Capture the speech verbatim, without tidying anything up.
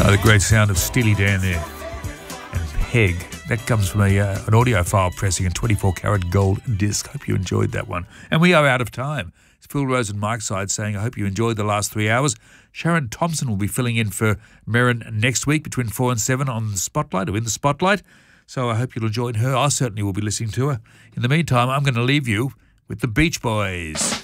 Oh, the great sound of Steely Dan there. And Peg. That comes from a, uh, an audiophile pressing, a twenty-four karat gold disc. Hope you enjoyed that one. And we are out of time. It's Phil Rose and Mike Side saying, I hope you enjoyed the last three hours. Sharon Thompson will be filling in for Merrin next week between four and seven on the Spotlight, or in the Spotlight. So I hope you'll join her. I certainly will be listening to her. In the meantime, I'm going to leave you with the Beach Boys.